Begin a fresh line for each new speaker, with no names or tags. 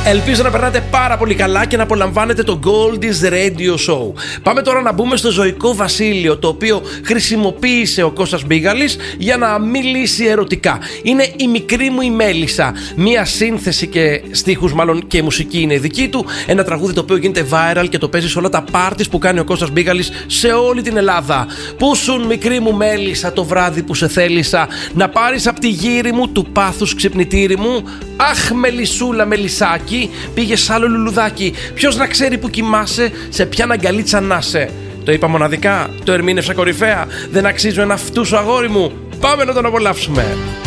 Ελπίζω να περνάτε πάρα πολύ καλά και να απολαμβάνετε το Goldie's Radio Show. Πάμε τώρα να μπούμε στο ζωικό βασίλειο, το οποίο χρησιμοποίησε ο Κώστας Μπίγαλης για να μιλήσει ερωτικά. Είναι η μικρή μου η Μέλισσα. Μία σύνθεση και στίχους, μάλλον και μουσική είναι δική του. Ένα τραγούδι το οποίο γίνεται viral και το παίζει σε όλα τα πάρτις που κάνει ο Κώστας Μπίγαλης σε όλη την Ελλάδα. Πού σουν μικρή μου Μέλισσα το βράδυ που σε θέλησα, να πάρεις απ' τη γύρι μου του πάθους ξυπνητήρι μου. Αχ, Μελισσούλα, Μελισσάκι, πήγες σ' άλλο λουλουδάκι. Ποιος να ξέρει που κοιμάσαι, σε ποια αγκαλίτσα να σε. Το είπα μοναδικά, το ερμήνευσα κορυφαία. Δεν αξίζω ένα φτούσο αγόρι μου. Πάμε να τον απολαύσουμε.